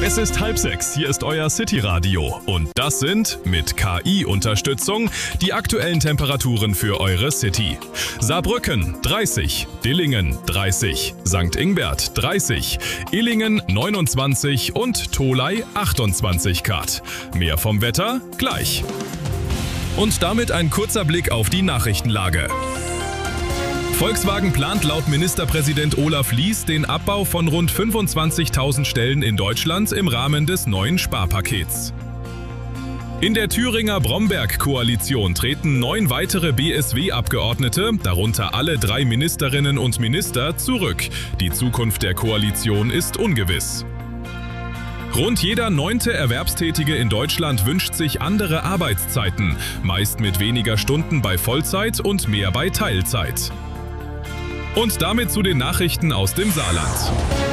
Es ist 5:30, hier ist euer City-Radio und das sind, mit KI-Unterstützung, die aktuellen Temperaturen für eure City. Saarbrücken 30, Dillingen 30, St. Ingbert 30, Illingen 29 und Tholey 28 Grad. Mehr vom Wetter gleich. Und damit ein kurzer Blick auf die Nachrichtenlage. Volkswagen plant laut Ministerpräsident Olaf Lies den Abbau von rund 25.000 Stellen in Deutschland im Rahmen des neuen Sparpakets. In der Thüringer Bromberg-Koalition treten 9 weitere BSW-Abgeordnete, darunter alle 3 Ministerinnen und Minister, zurück. Die Zukunft der Koalition ist ungewiss. Rund jeder 9. Erwerbstätige in Deutschland wünscht sich andere Arbeitszeiten, meist mit weniger Stunden bei Vollzeit und mehr bei Teilzeit. Und damit zu den Nachrichten aus dem Saarland.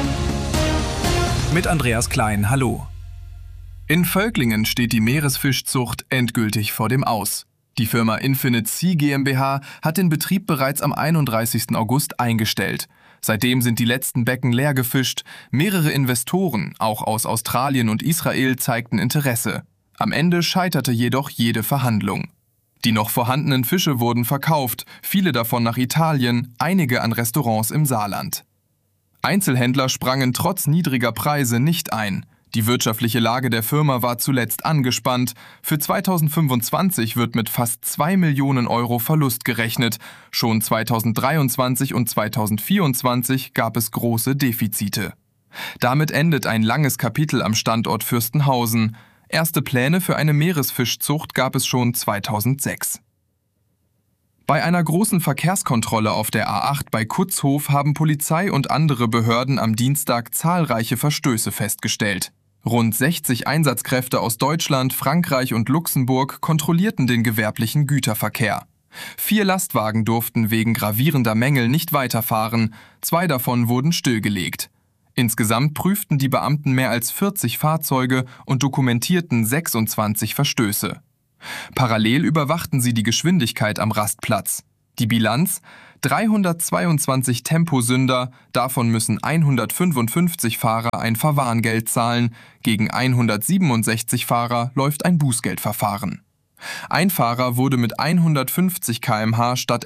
Mit Andreas Klein, hallo. In Völklingen steht die Meeresfischzucht endgültig vor dem Aus. Die Firma Infinite Sea GmbH hat den Betrieb bereits am 31. August eingestellt. Seitdem sind die letzten Becken leer gefischt. Mehrere Investoren, auch aus Australien und Israel, zeigten Interesse. Am Ende scheiterte jedoch jede Verhandlung. Die noch vorhandenen Fische wurden verkauft, viele davon nach Italien, einige an Restaurants im Saarland. Einzelhändler sprangen trotz niedriger Preise nicht ein. Die wirtschaftliche Lage der Firma war zuletzt angespannt. Für 2025 wird mit fast 2 Millionen Euro Verlust gerechnet. Schon 2023 und 2024 gab es große Defizite. Damit endet ein langes Kapitel am Standort Fürstenhausen. Erste Pläne für eine Meeresfischzucht gab es schon 2006. Bei einer großen Verkehrskontrolle auf der A8 bei Kutzhof haben Polizei und andere Behörden am Dienstag zahlreiche Verstöße festgestellt. Rund 60 Einsatzkräfte aus Deutschland, Frankreich und Luxemburg kontrollierten den gewerblichen Güterverkehr. 4 Lastwagen durften wegen gravierender Mängel nicht weiterfahren, 2 davon wurden stillgelegt. Insgesamt prüften die Beamten mehr als 40 Fahrzeuge und dokumentierten 26 Verstöße. Parallel überwachten sie die Geschwindigkeit am Rastplatz. Die Bilanz: 322 Temposünder, davon müssen 155 Fahrer ein Verwarngeld zahlen, gegen 167 Fahrer läuft ein Bußgeldverfahren. Ein Fahrer wurde mit 150 km/h statt